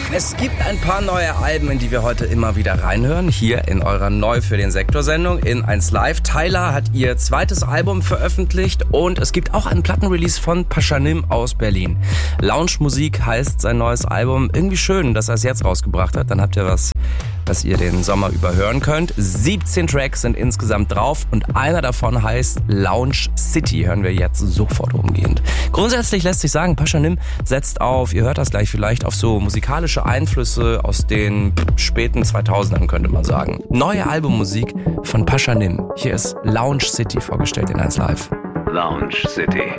Es gibt ein paar neue Alben, in die wir heute immer wieder reinhören. Hier in eurer Neu für den Sektor-Sendung in 1 Live. Tyla hat ihr zweites Album veröffentlicht und es gibt auch einen Plattenrelease von Pashanim aus Berlin. Lounge Musik heißt sein neues Album. Irgendwie schön, dass er es jetzt rausgebracht hat. Dann habt ihr was ihr den Sommer über hören könnt. 17 Tracks sind insgesamt drauf und einer davon heißt Lounge City. Hören wir jetzt sofort umgehend. Grundsätzlich lässt sich sagen, Pashanim setzt auf, ihr hört das gleich vielleicht, auf so musikalische Einflüsse aus den späten 2000ern, könnte man sagen. Neue Albummusik von Pashanim. Hier ist Lounge City vorgestellt in 1 Live. Lounge City.